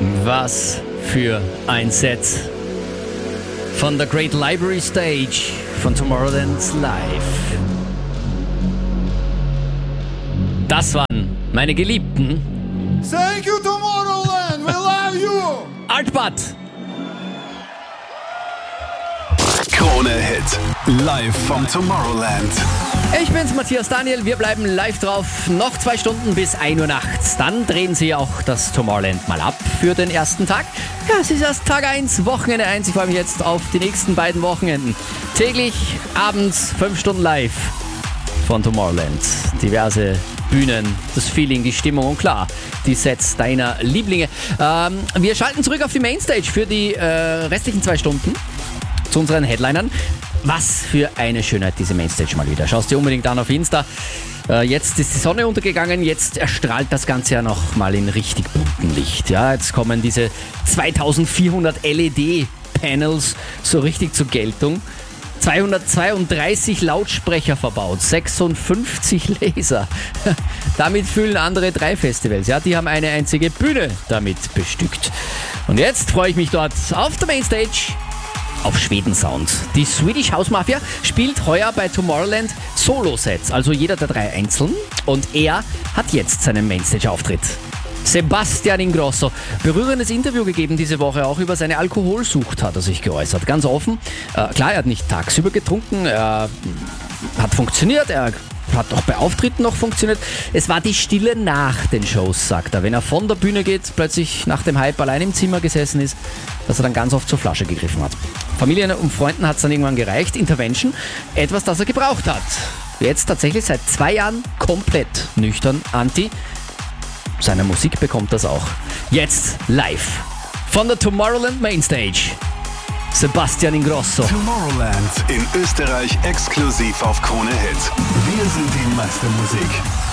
Was für ein Set von der Great Library Stage von Tomorrowland Live. Das waren meine Geliebten. Thank you, Tomorrowland. We love you. Altbad. Krone Hit. Live vom Tomorrowland. Ich bin's, Matthias Daniel. Wir bleiben live drauf. Noch 2 Stunden bis 1 Uhr nachts. Dann drehen sie auch das Tomorrowland mal ab für den ersten Tag. Ja, es ist erst Tag 1, Wochenende 1. Ich freue mich jetzt auf die nächsten beiden Wochenenden. Täglich, abends, 5 Stunden live von Tomorrowland. Diverse Bühnen, das Feeling, die Stimmung und klar, die Sets deiner Lieblinge. Wir schalten zurück auf die Mainstage für die restlichen 2 Stunden zu unseren Headlinern. Was für eine Schönheit, diese Mainstage mal wieder. Schaust dir unbedingt an auf Insta. Jetzt ist die Sonne untergegangen, jetzt erstrahlt das Ganze ja noch mal in richtig bunten Licht. Ja, jetzt kommen diese 2400 LED-Panels so richtig zur Geltung. 232 Lautsprecher verbaut, 56 Laser. Damit füllen andere 3 Festivals. Ja, die haben eine einzige Bühne damit bestückt. Und jetzt freue ich mich dort auf der Mainstage auf Schweden-Sound. Die Swedish House Mafia spielt heuer bei Tomorrowland Solo-Sets, also jeder der 3 einzeln. Und er hat jetzt seinen Mainstage-Auftritt. Sebastian Ingrosso. Berührendes Interview gegeben diese Woche, auch über seine Alkoholsucht hat er sich geäußert. Ganz offen. Klar, er hat nicht tagsüber getrunken, er hat funktioniert, er hat auch bei Auftritten noch funktioniert. Es war die Stille nach den Shows, sagt er. Wenn er von der Bühne geht, plötzlich nach dem Hype allein im Zimmer gesessen ist, dass er dann ganz oft zur Flasche gegriffen hat. Familien und Freunden hat es dann irgendwann gereicht. Intervention, etwas, das er gebraucht hat. Jetzt tatsächlich seit 2 Jahren komplett nüchtern. Anti. Seine Musik bekommt das auch. Jetzt live von der Tomorrowland Mainstage. Sebastian Ingrosso. Tomorrowland in Österreich exklusiv auf Krone Hit. Wir sind die Meistermusik.